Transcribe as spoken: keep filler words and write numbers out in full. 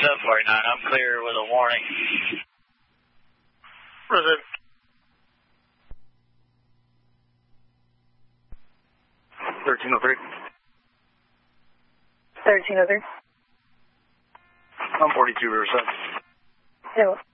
seven forty-nine, I'm clear with a warning. Roger. thirteen oh three. thirteen oh three. I'm forty-two Riverside. Yeah.